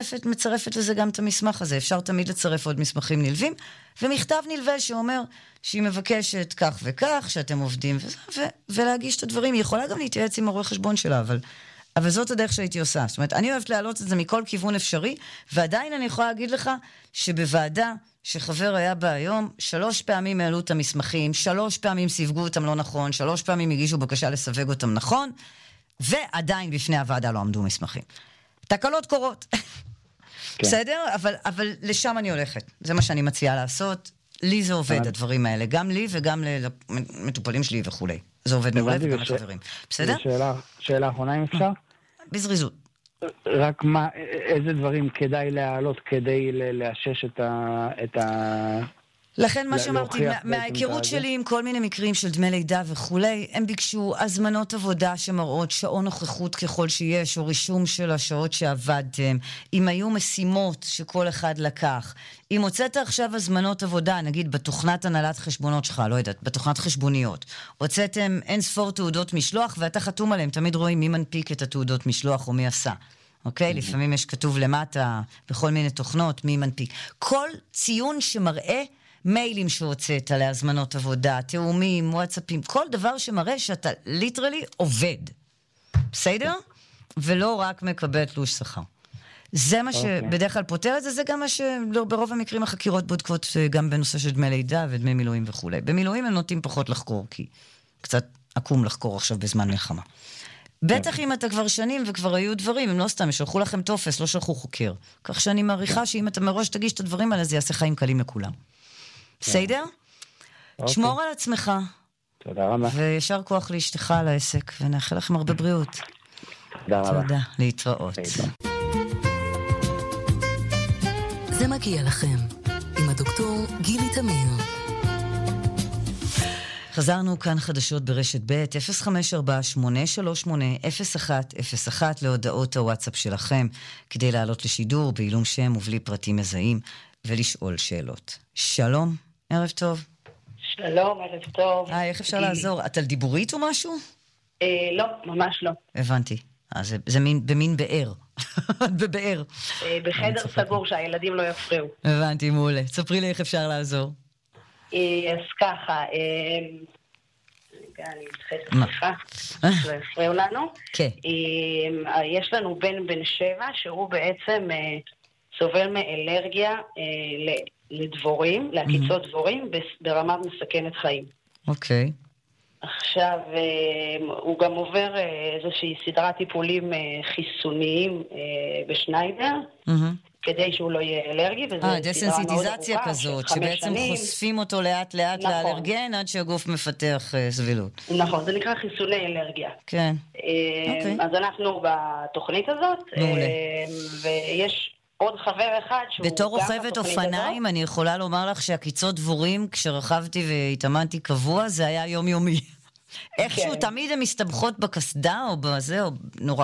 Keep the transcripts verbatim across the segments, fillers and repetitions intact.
מצרפת, מצרפת לזה גם את המסמך הזה. אפשר תמיד לצרף עוד מסמכים נלווים, ומכתב נלווה שאומר שהיא מבקשת כך וכך, שאתם עובדים, ו- ו- ולהגיש את הדברים. היא יכולה גם להתייעץ עם עורך חשבון שלה, אבל, אבל זאת הדרך שהייתי עושה. זאת אומרת, אני אוהבת להעלות את זה מכל כיוון אפשרי, ועדיין אני יכולה להגיד לך שבוועדה שחבר היה בה היום, שלוש פעמים העלו את המסמכים, שלוש פעמים סיווגו אותם לא נכון, שלוש פעמים הגישו בקשה לסווג אותם נכון, ועדיין בפני הוועדה לא עמדו מסמכים. תקלות קורות. בסדר? אבל, אבל לשם אני הולכת. זה מה שאני מציעה לעשות. לי זה עובד, הדברים האלה. גם לי וגם למטופלים שלי וכו'. זה עובד מעולה וגם לחברים. בסדר? שאלה אחרונה אם אפשר? בזריזות. רק מה, איזה דברים כדאי להעלות כדי לאשש את ה... לכן מה שאמרתי, מההיכרות שלי עם כל מיני מקרים של דמי לידה וכולי, הם ביקשו הזמנות עבודה שמראות שעון נוכחות ככל שיש, או רישום של השעות שעבדתם, אם היו משימות שכל אחד לקח. אם הוצאת עכשיו הזמנות עבודה, נגיד בתוכנת הנהלת חשבונות שלך, לא יודעת, בתוכנת חשבוניות, הוצאתם אין ספור תעודות משלוח, ואתה חתום עליהם, תמיד רואים מי מנפיק את התעודות משלוח או מי עשה. אוקיי? לפעמים יש כתוב למטה, בכל מיני תוכנות, מי מנפיק. כל ציון שמראה מיילים שהוצאת להזמנות עבודה, תאומים, וואטסאפים, כל דבר שמראה שאתה ליטרלי עובד. בסדר? ולא רק מקבל תלוש שכר. זה מה שבדרך כלל פותר את זה, זה גם מה שברוב המקרים החקירות בודקות גם בנושא של דמי לידה ודמי מילואים וכו'. במילואים הם נוטים פחות לחקור, כי קצת עקום לחקור עכשיו בזמן מלחמה. בטח אם אתה כבר שנים וכבר היו דברים, הם לא סתם, שלחו לכם טופס, לא שלחו חוקר. כך שאני מעריכה שאם אתה מראש תגיש את הדברים האלה, זה יעשה חיים קלים לכולם. בסדר? שמור על עצמך. תודה רבה. וישר כוח לאשתך על העסק, ונאחל לכם הרבה בריאות. תודה רבה. תודה, להתראות. זה מגיע לכם, עם הדוקטור גילי תמיר. חזרנו כאן חדשות ברשת ב' אפס חמש ארבע שמונה שלוש שמונה אפס אחת אפס אחת להודעות הוואטסאפ שלכם, כדי לעלות לשידור בעילום שם ובלי פרטים מזהים, ולשאול שאלות. שלום, ערב טוב. שלום, ערב טוב. אה, איך אפשר לעזור? את על דיבורית או משהו? אה, לא, ממש לא. הבנתי. אז זה, זה מין, במין באר. בבאר. אה, בחדר סגור שהילדים לא יפריעו. הבנתי, מעולה. ספרי לי איך אפשר לעזור. אה, אז ככה, אה, רגע, אני מתחילת סליחה, לא יפריעו לנו. כן. אה, יש לנו בן בן שבע, שהוא בעצם אה, סובל מאלרגיה אה, לדבורים, לעקיצות דבורים, ברמה מסכנת חיים. אוקיי. עכשיו, הוא גם עובר איזושהי סדרת טיפולים חיסוניים בשניידר, כדי שהוא לא יהיה אלרגי, אה, דסנסיטיזציה כזאת, שבעצם חושפים אותו לאט לאט לאלרגן, עד שהגוף מפתח סבילות. נכון, זה נקרא חיסוני אלרגיה. כן. אז אנחנו בתוכנית הזאת, ויש עוד חבר אחד שהוא... בתור רוכבת אופניים, אני יכולה לומר לך שהקיצות דבורים, כשרכבתי והתאמנתי קבוע, זה היה יומיומי. איכשהו תמיד הן מסתבכות בקסדה או בזה, או נורא.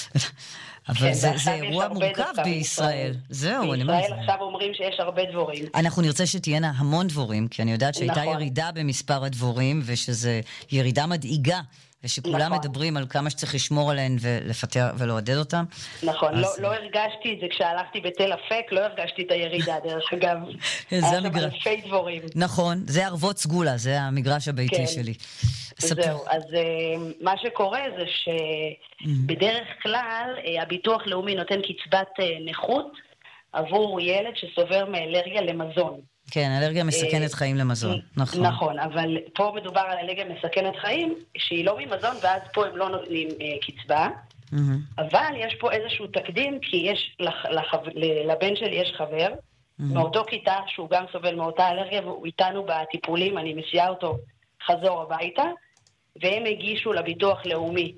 אבל זה אירוע מורכב בישראל. זהו, אני אומרת. בישראל עכשיו אומרים שיש הרבה דבורים. אנחנו נרצה שתהיינה המון דבורים, כי אני יודעת שהייתה ירידה במספר הדבורים, ושזה ירידה מדאיגה. ושכולם מדברים על כמה שצריך לשמור עליהן ולפתח ולעודד אותם. נכון, לא הרגשתי את זה כשהלכתי בתל אפק, לא הרגשתי את הירידה דרך אגב. זה המגרש. אלפי דבורים. נכון, זה ערבות סגולה, זה המגרש הביתי שלי. זהו, אז מה שקורה זה שבדרך כלל הביטוח לאומי נותן קצבת נכות עבור ילד שסובר מאלרגיה למזון. כן, אלרגיה מסכנת חיים למזון, נכון. נכון, אבל פה מדובר על אלרגיה מסכנת חיים, שהיא לא ממזון, ואז פה הם לא נותנים קצבה, אבל יש פה איזשהו תקדים, כי יש, לבן שלי יש חבר, מאותו כיתה, שהוא גם סובל מאותה אלרגיה, והוא איתנו בטיפולים, אני מסיעה אותו חזור הביתה, והם הגישו לביטוח לאומי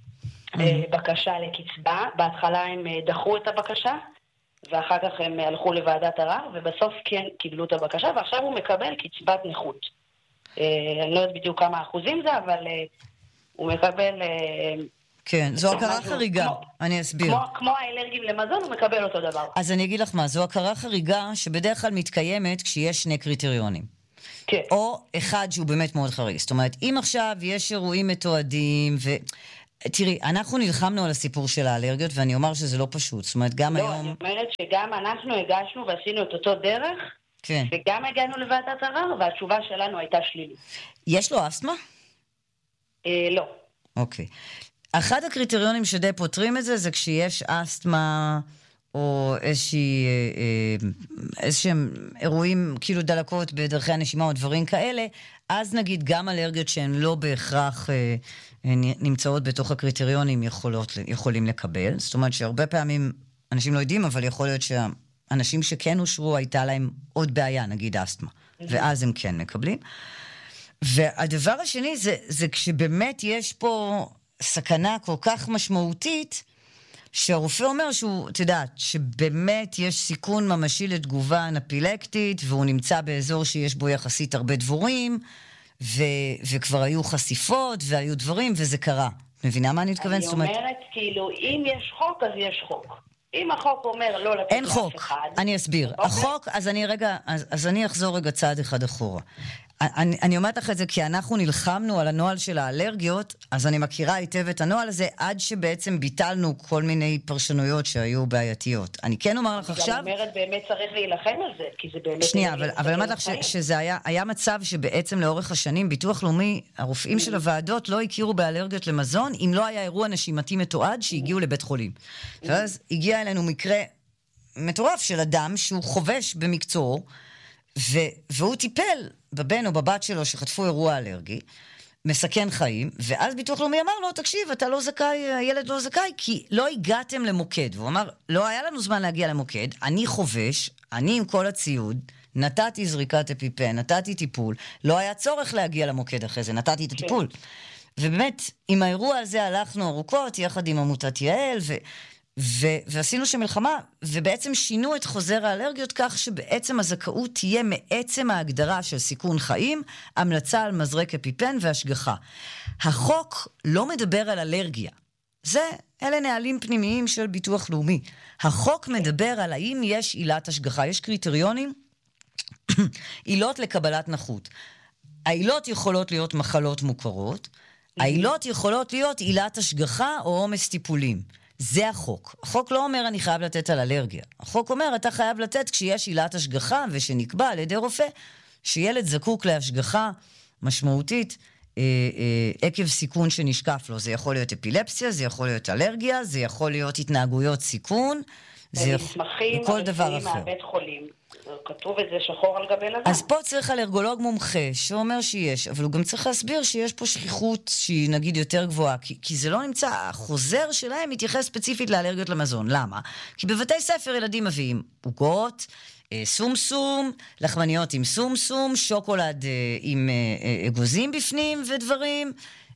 בקשה לקצבה, בהתחלה הם דחו את הבקשה, ואחר כך הם הלכו לוועדת ערר, ובסוף כן קיבלו את הבקשה, ועכשיו הוא מקבל קצבת נכות. אני לא יודעת בדיוק כמה אחוזים זה, אבל הוא מקבל... כן, זו הכרה חריגה, אני אסביר. כמו האלרגים למזון, הוא מקבל אותו דבר. אז אני אגיד לך מה, זו הכרה חריגה שבדרך כלל מתקיימת כשיש שני קריטריונים. כן. או אחד שהוא באמת מאוד חריג. זאת אומרת, אם עכשיו יש אירועים מתועדים ו... תראי, אנחנו נלחמנו על הסיפור של האלרגיות, ואני אומר שזה לא פשוט. זאת אומרת, גם לא, היום... לא, אני אומרת שגם אנחנו הגשנו ועשינו את אותו דרך, כן. וגם הגענו לוועדת ערר, והתשובה שלנו הייתה שלילית. יש לו אסתמה? אה, לא. אוקיי. אחד הקריטריונים שדי פותרים את זה, זה כשיש אסתמה, או איזושהי, איזשהם אירועים, כאילו דלקות בדרכי הנשימה, או דברים כאלה, אז נגיד גם אלרגיות שהן לא בהכרח נמצאות בתוך הקריטריונים יכולות, יכולים לקבל. זאת אומרת שהרבה פעמים אנשים לא יודעים, אבל יכול להיות שהאנשים שכן אושרו, הייתה להם עוד בעיה, נגיד אסתמה. ואז הם כן מקבלים. והדבר השני זה, זה כשבאמת יש פה סכנה כל כך משמעותית, שהרופא אומר שהוא, את יודעת, שבאמת יש סיכון ממשי לתגובה אנפילקטית, והוא נמצא באזור שיש בו יחסית הרבה דבורים, ו- וכבר היו חשיפות, והיו דברים, וזה קרה. מבינה מה אני מתכוונת? אני אומרת, אומרת, כאילו, אם יש חוק, אז יש חוק. אם החוק אומר לא לתת אין חוק, אחד, אני אסביר. החוק, אז אני רגע, אז, אז אני אחזור רגע צעד אחד אחורה. אני, אני אומרת לך את זה כי אנחנו נלחמנו על הנוהל של האלרגיות, אז אני מכירה היטב את הנוהל הזה, עד שבעצם ביטלנו כל מיני פרשנויות שהיו בעייתיות. אני כן אומר לך עכשיו... אני אומרת, באמת צריך להילחם על זה, כי זה באמת... שנייה, אבל, אבל אמרת לך ש, שזה היה, היה מצב שבעצם לאורך השנים, ביטוח לאומי, הרופאים של הוועדות לא הכירו באלרגיות למזון, אם לא היה אירוע נשימתי מתועד שהגיעו לבית חולים. ואז הגיע אלינו מקרה מטורף של אדם שהוא חובש במקצועו, ו- והוא טיפל בבן או בבת שלו שחטפו אירוע אלרגי, מסכן חיים, ואז ביטוח לאומי אמר לו, תקשיב, אתה לא זכאי, הילד לא זכאי, כי לא הגעתם למוקד. והוא אמר, לא היה לנו זמן להגיע למוקד, אני חובש, אני עם כל הציוד, נתתי זריקת אפיפן, נתתי טיפול, לא היה צורך להגיע למוקד אחרי זה, נתתי את הטיפול. ובאמת, עם האירוע הזה הלכנו ארוכות, יחד עם עמותת יעל, ו... ו- ועשינו שמלחמה, ובעצם שינו את חוזר האלרגיות כך שבעצם הזכאות תהיה מעצם ההגדרה של סיכון חיים, המלצה על מזרק אפיפן והשגחה. החוק לא מדבר על אלרגיה. זה, אלה נהלים פנימיים של ביטוח לאומי. החוק מדבר על האם יש עילת השגחה, יש קריטריונים, עילות לקבלת נכות. העילות יכולות להיות מחלות מוכרות, העילות יכולות להיות עילת השגחה או עומס טיפולים. זה החוק. החוק לא אומר אני חייב לתת על אלרגיה. החוק אומר אתה חייב לתת כשיש עילת השגחה ושנקבע על ידי רופא שילד זקוק להשגחה משמעותית אה, אה, עקב סיכון שנשקף לו. זה יכול להיות אפילפסיה, זה יכול להיות אלרגיה, זה יכול להיות התנהגויות סיכון, זה מסמכים, כל דבר אחר. מהבית חולים. כתוב את זה שחור על גבי לבן. אז פה צריך אלרגולוג מומחה שאומר שיש, אבל הוא גם צריך להסביר שיש פה שכיחות שהיא נגיד יותר גבוהה, כי, כי זה לא נמצא, החוזר שלהם מתייחס ספציפית לאלרגיות למזון. למה? כי בבתי ספר ילדים מביאים עוגות, סום סום, לחמניות עם סום סום, שוקולד עם אגוזים בפנים ודברים,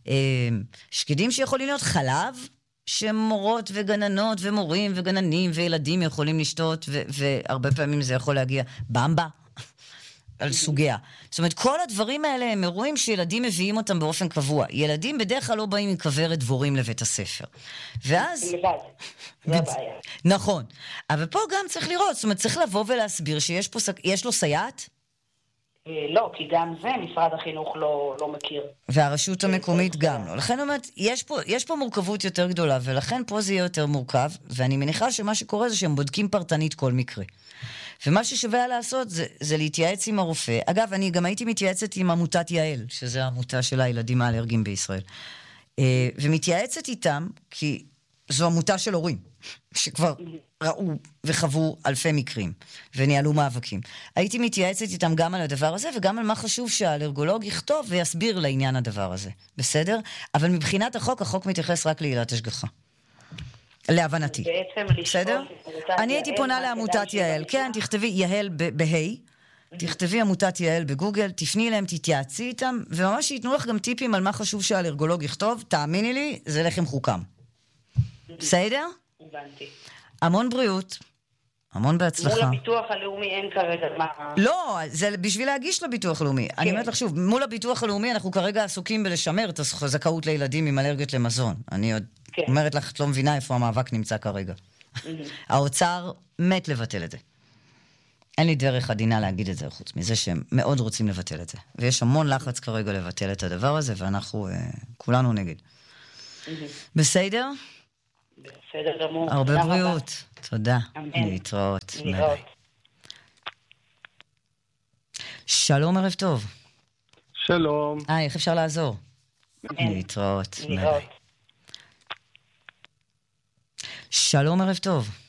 שקדים שיכולים להיות חלב, שמורות וגננות ומורים וגננים וילדים יכולים לשתות, ו- והרבה פעמים זה יכול להגיע במבה על סוגיה. זאת אומרת, כל הדברים האלה הם אירועים שילדים מביאים אותם באופן קבוע. ילדים בדרך כלל לא באים עם כוורת דבורים לבית הספר. ואז... לבד, זה הבעיה. נכון. אבל פה גם צריך לראות, זאת אומרת, צריך לבוא ולהסביר שיש פה, יש לו סייעת? לא, כי גם זה משרד החינוך לא, לא מכיר. והרשות המקומית גם לא. לכן אומרת, יש פה, יש פה מורכבות יותר גדולה, ולכן פה זה יהיה יותר מורכב, ואני מניחה שמה שקורה זה שהם בודקים פרטנית כל מקרה. ומה ששווה לעשות זה, זה להתייעץ עם הרופא. אגב, אני גם הייתי מתייעצת עם עמותת יעל, שזה העמותה של הילדים האלרגיים בישראל. ומתייעצת איתם, כי זו עמותה של הורים. שכבר ראו וחוו אלפי מקרים, וניהלו מאבקים. הייתי מתייעצת איתם גם על הדבר הזה, וגם על מה חשוב שהאלרגולוג יכתוב ויסביר לעניין הדבר הזה. בסדר? אבל מבחינת החוק, החוק מתייחס רק לעילת השגחה. להבנתי. בסדר? אני הייתי פונה לעמותת יעל. כן, תכתבי יעל בהי, תכתבי עמותת יעל בגוגל, תפני אליהם, תתייעצי איתם, וממש ייתנו לך גם טיפים על מה חשוב שהאלרגולוג יכתוב. תאמיני לי, זה לחם חוקם. בסדר? הבנתי. המון בריאות, המון בהצלחה. מול הביטוח הלאומי אין כרגע מה... לא, זה בשביל להגיש לביטוח הלאומי. כן. אני אומרת לך שוב, מול הביטוח הלאומי אנחנו כרגע עסוקים בלשמר את הזכאות לילדים עם אלרגיות למזון. אני עוד כן. אומרת לך, את לא מבינה איפה המאבק נמצא כרגע. האוצר מת לבטל את זה. אין לי דרך עדינה להגיד את זה, חוץ מזה שהם מאוד רוצים לבטל את זה. ויש המון לחץ כרגע לבטל את הדבר הזה, ואנחנו uh, כולנו נגד. בסדר? בסדר גמור. הרבה בריאות. תודה. אמן. להתראות. להתראות. שלום, ערב טוב. שלום. היי, איך אפשר לעזור? להתראות. להתראות. שלום, ערב טוב.